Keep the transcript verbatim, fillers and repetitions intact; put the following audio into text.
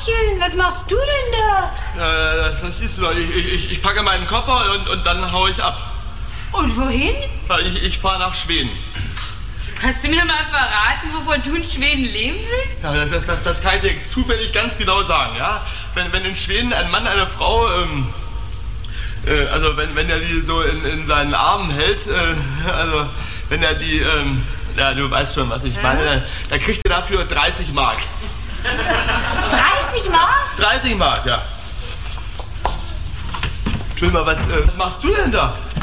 Tagchen, was machst du denn da? Äh, das siehst du doch, ich, ich, ich packe meinen Koffer und, und dann hau ich ab. Und wohin? Ich, ich fahre nach Schweden. Kannst du mir mal verraten, wovon du in Schweden leben willst? Ja, das, das, das kann ich dir zufällig ganz genau sagen, ja. Wenn, wenn in Schweden ein Mann eine Frau, ähm, äh, also wenn, wenn er die so in, in seinen Armen hält, äh, also wenn er die, ähm, ja, du weißt schon, was ich ja. meine, dann, dann kriegt er dafür dreißig Mark. dreißig Mark? dreißig Mark, ja. Entschuldigung mal, was, äh, was machst du denn da?